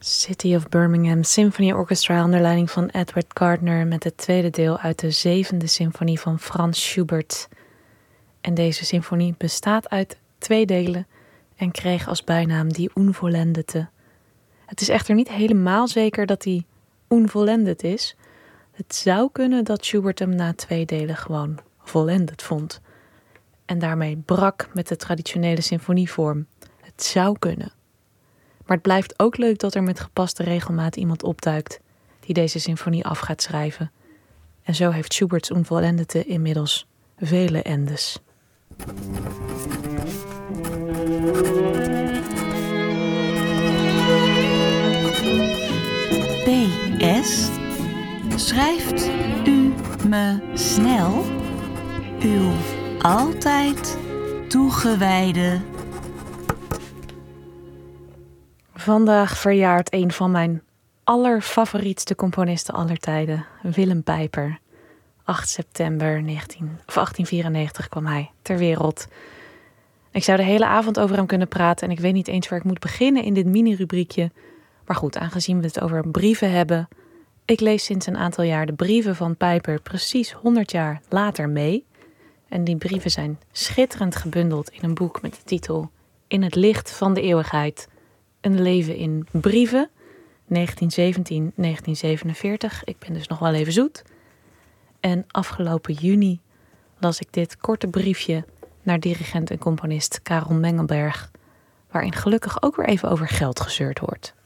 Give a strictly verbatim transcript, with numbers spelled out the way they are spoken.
City of Birmingham Symphony Orchestra onder leiding van Edward Gardner met het tweede deel uit de zevende symfonie van Franz Schubert. En deze symfonie bestaat uit twee delen en kreeg als bijnaam die Unvollendete. Het is echter niet helemaal zeker dat die unvollendet is. Het zou kunnen dat Schubert hem na twee delen gewoon vollendet vond en daarmee brak met de traditionele symfonievorm. Het zou kunnen. Maar het blijft ook leuk dat er met gepaste regelmaat iemand opduikt die deze symfonie af gaat schrijven. En zo heeft Schubert's Unvollendete inmiddels vele endes. P S. Schrijft u me snel uw altijd toegewijde. Vandaag verjaart een van mijn allerfavorietste componisten aller tijden, Willem Pijper. acht september negentien, of achttien vierennegentig kwam hij ter wereld. Ik zou de hele avond over hem kunnen praten en ik weet niet eens waar ik moet beginnen in dit mini-rubriekje. Maar goed, aangezien we het over brieven hebben, ik lees sinds een aantal jaar de brieven van Pijper precies honderd jaar later mee. En die brieven zijn schitterend gebundeld in een boek met de titel In het licht van de eeuwigheid. Een leven in brieven, negentien zeventien tot negentien zevenenveertig. Ik ben dus nog wel even zoet. En afgelopen juni las ik dit korte briefje naar dirigent en componist Karel Mengelberg, waarin gelukkig ook weer even over geld gezeurd wordt.